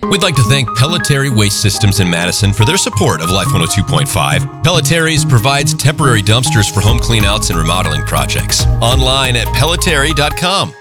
We'd like to thank Pelletary Waste Systems in Madison for their support of Life 102.5. Pelletary's provides temporary dumpsters for home cleanouts and remodeling projects. Online at pelletary.com.